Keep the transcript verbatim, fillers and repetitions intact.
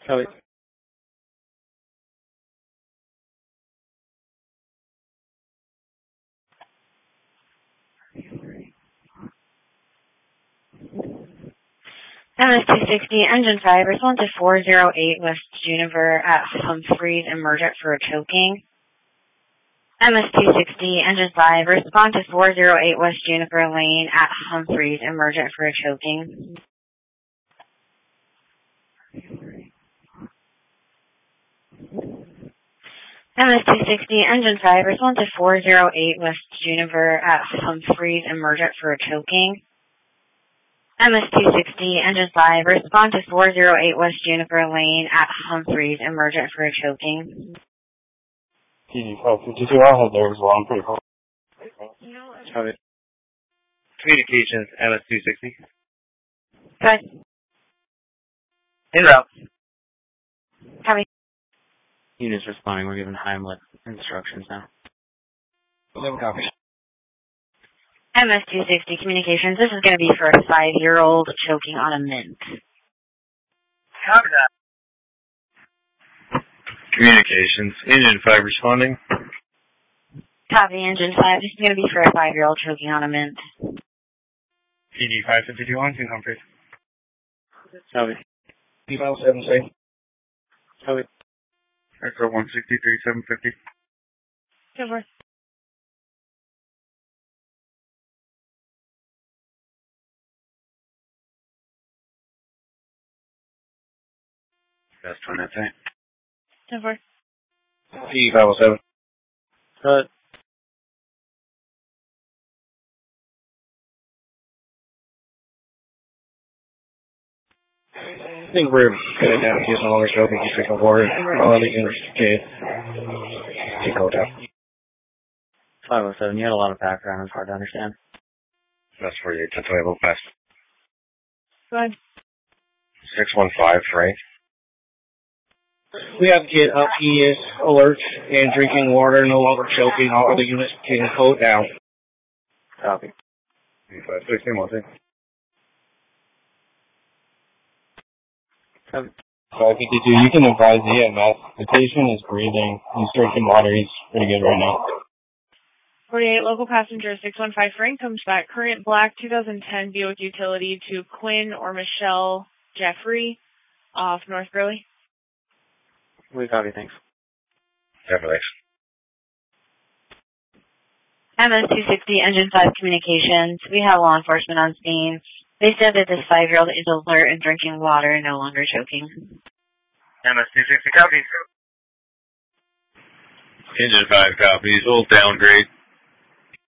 Copy. M S two sixty, Engine five, respond to four zero eight West Juniper at Humphreys, emergent for a choking. M S two sixty, Engine five, respond to four zero eight West Juniper Lane at Humphreys, emergent for a choking. M S two sixty, Engine five, respond to four zero eight West Juniper at Humphreys, emergent for a choking. M S two sixty, Engine five, respond to four zero eight West Juniper Lane at Humphreys, emergent for a choking. T D five fifty-two, I'll head there as well, I'm pretty close. Copy. Communications, M S two sixty. Good. En route. Copy. Units responding, we're giving Heimlich instructions now. Copy. M S two sixty, communications, this is going to be for a five-year-old choking on a mint. Copy that. Communications, Engine five responding. Copy, Engine five, this is going to be for a five-year-old choking on a mint. T D five fifty-two on to Humphreys. Copy. T five seven six. Copy. Echo one sixty-three seven fifty. Over. That's twenty nine. Over. T five oh seven. Good. I think we're good at that. He's no longer choking. He's drinking water. All the units okay. Take hold out. five oh seven, you had a lot of background. It's hard to understand. That's for you. ten twenty pass. Good. six one five, Frank. We have kid up. He is alert and drinking water, no longer choking. All other units can code down. Copy. T five sixteen, one thing. Copy. five fifty-two, you can advise the E M S. The patient is breathing. He's drinking water. He's pretty good right now. forty-eight, local passenger six one five Frank comes back. Current black two thousand ten Buick Utility to Quinn or Michelle Jeffrey off North Gurley. We copy, thanks. Jeffrey, thanks. M S two sixty, Engine five communications. We have law enforcement on scene. They said that this five-year-old is alert and drinking water and no longer choking. M S two sixty, copy. Engine five copies. We'll downgrade.